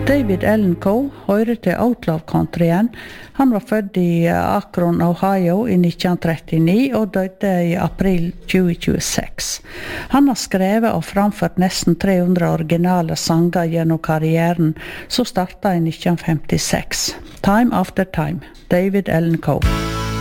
David Allan Coe hører til Outlaw Countryen. Han var født i Akron, Ohio i 1939 og døde i april 2026. Han har skrevet og framført nesten 300 originale sanger gjennom karrieren, som startet i 1956. Time After Time, David Allan Coe.